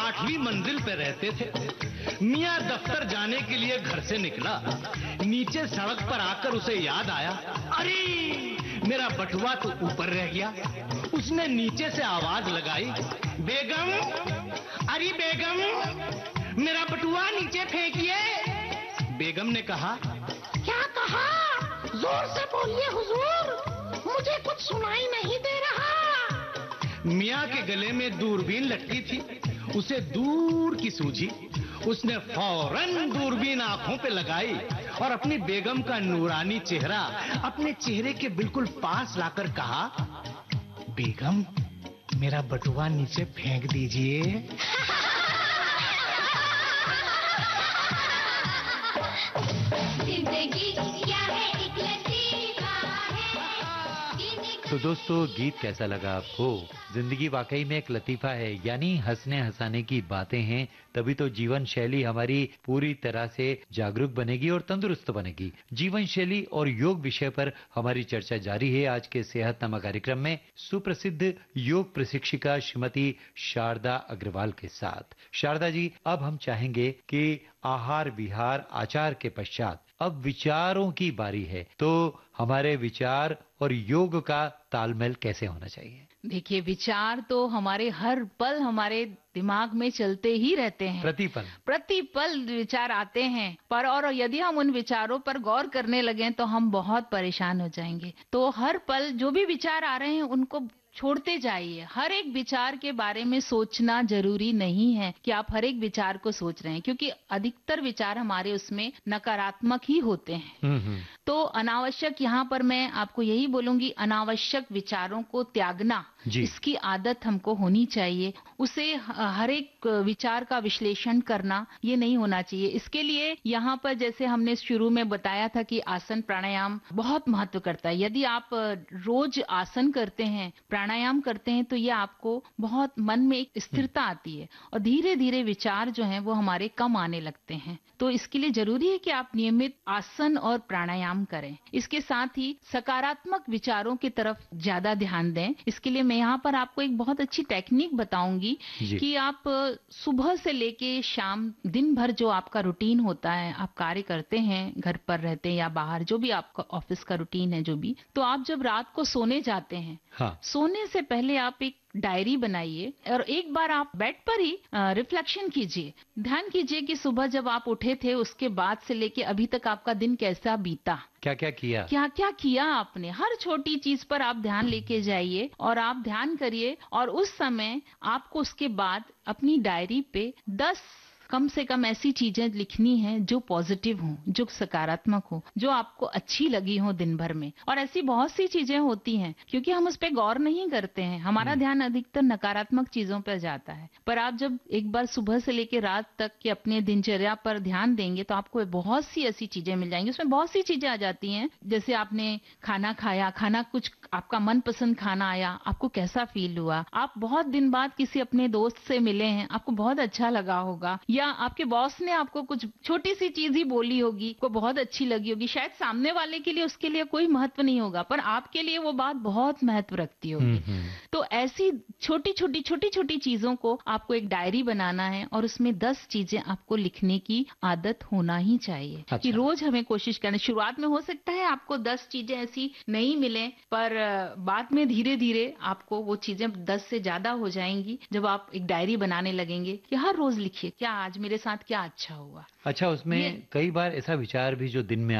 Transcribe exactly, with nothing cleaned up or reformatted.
आठवीं मंजिल पे रहते थे। मियाँ दफ्तर जाने के लिए घर से निकला। नीचे सड़क पर आकर उसे याद आया, अरे मेरा बटुआ तो ऊपर रह गया। उसने नीचे से आवाज लगाई, बेगम, अरे बेगम, मेरा बटुआ नीचे फेंकिए। बेगम ने कहा, क्या कहा? जोर से बोलिए हुजूर, मुझे कुछ सुनाई नहीं दे रहा। मियाँ के गले में दूरबीन लटकी थी, उसे दूर की सूझी। उसने फौरन दूरबीन आंखों पे लगाई और अपनी बेगम का नूरानी चेहरा अपने चेहरे के बिल्कुल पास लाकर कहा, बेगम, मेरा बटुआ नीचे फेंक दीजिए। जिंदगी क्या है, एक लतीफा है। तो दोस्तों, गीत कैसा लगा आपको? जिंदगी वाकई में एक लतीफा है, यानी हंसने हंसाने की बातें हैं, तभी तो जीवन शैली हमारी पूरी तरह से जागरूक बनेगी और तंदुरुस्त बनेगी। जीवन शैली और योग विषय पर हमारी चर्चा जारी है आज के सेहतनामा कार्यक्रम में सुप्रसिद्ध योग प्रशिक्षिका श्रीमती शारदा अग्रवाल के साथ। शारदा जी, अब हम चाहेंगे कि आहार विहार आचार के पश्चात अब विचारों की बारी है, तो हमारे विचार और योग का तालमेल कैसे होना चाहिए? देखिए, विचार तो हमारे हर पल हमारे दिमाग में चलते ही रहते हैं। प्रतिपल प्रतिपल विचार आते हैं, पर और यदि हम उन विचारों पर गौर करने लगें तो हम बहुत परेशान हो जाएंगे। तो हर पल जो भी विचार आ रहे हैं उनको छोड़ते जाइए। हर एक विचार के बारे में सोचना जरूरी नहीं है कि आप हर एक विचार को सोच रहे हैं, क्योंकि अधिकतर विचार हमारे उसमें नकारात्मक ही होते हैं। तो अनावश्यक, यहाँ पर मैं आपको यही बोलूंगी, अनावश्यक विचारों को त्यागना, इसकी आदत हमको होनी चाहिए। उसे हर एक विचार का विश्लेषण करना ये नहीं होना चाहिए। इसके लिए यहाँ पर जैसे हमने शुरू में बताया था कि आसन प्राणायाम बहुत महत्व करता है। यदि आप रोज आसन करते हैं, प्राणायाम करते हैं, तो ये आपको बहुत मन में एक स्थिरता आती है और धीरे धीरे विचार जो हैं वो हमारे कम आने लगते हैं। तो इसके लिए जरूरी है कि आप नियमित आसन और प्राणायाम करें। इसके साथ ही सकारात्मक विचारों की तरफ ज्यादा ध्यान दें। इसके लिए मैं यहाँ पर आपको एक बहुत अच्छी टेक्निक बताऊंगी कि आप सुबह से लेके शाम दिन भर जो आपका रूटीन होता है, आप कार्य करते हैं, घर पर रहते हैं या बाहर, जो भी आपका ऑफिस का रूटीन है, जो भी, तो आप जब रात को सोने जाते हैं, हाँ। सोने से पहले आप एक डायरी बनाइए और एक बार आप बेड पर ही रिफ्लेक्शन कीजिए। ध्यान कीजिए कि सुबह जब आप उठे थे उसके बाद से लेके अभी तक आपका दिन कैसा बीता, क्या क्या किया क्या क्या किया आपने। हर छोटी चीज पर आप ध्यान लेके जाइए और आप ध्यान करिए और उस समय आपको उसके बाद अपनी डायरी पे दस कम से कम ऐसी चीजें लिखनी है जो पॉजिटिव हो, जो सकारात्मक हो, जो आपको अच्छी लगी हो दिन भर में। और ऐसी बहुत सी चीजें होती हैं, क्योंकि हम उस पर गौर नहीं करते हैं, हमारा ध्यान अधिकतर नकारात्मक चीजों पर जाता है। पर आप जब एक बार सुबह से लेकर रात तक के अपने दिनचर्या पर ध्यान देंगे तो आपको बहुत सी ऐसी चीजें मिल जाएंगी। उसमें बहुत सी चीजें आ जाती हैं, जैसे आपने खाना खाया, खाना कुछ आपका मनपसंद खाना आया, आपको कैसा फील हुआ, आप बहुत दिन बाद किसी अपने दोस्त से मिले हैं, आपको बहुत अच्छा लगा होगा, या आपके बॉस ने आपको कुछ छोटी सी चीज ही बोली होगी, को बहुत अच्छी लगी होगी। शायद सामने वाले के लिए उसके लिए कोई महत्व नहीं होगा, पर आपके लिए वो बात बहुत महत्व रखती होगी। तो ऐसी छोटी छोटी छोटी छोटी चीजों को आपको एक डायरी बनाना है और उसमें दस चीजें आपको लिखने की आदत होना ही चाहिए। अच्छा। कि रोज हमें कोशिश करनी। शुरुआत में हो सकता है आपको दस चीजें ऐसी नहीं मिले, पर बाद में धीरे धीरे आपको वो चीजें दस से ज्यादा हो जाएंगी जब आप एक डायरी बनाने लगेंगे कि हर रोज लिखिए क्या आज मेरे साथ क्या अच्छा हुआ। अच्छा, उसमें कई बार ऐसा विचार भी जो दिन में